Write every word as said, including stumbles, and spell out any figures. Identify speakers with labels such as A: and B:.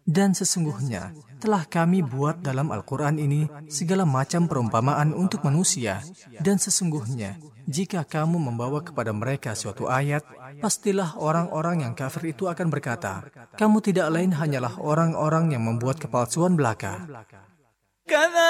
A: Dan sesungguhnya telah kami buat dalam Al-Quran ini segala macam perumpamaan untuk manusia. Dan sesungguhnya jika kamu membawa kepada mereka suatu ayat, pastilah orang-orang yang kafir itu akan berkata, kamu tidak lain hanyalah orang-orang yang membuat kepalsuan belaka.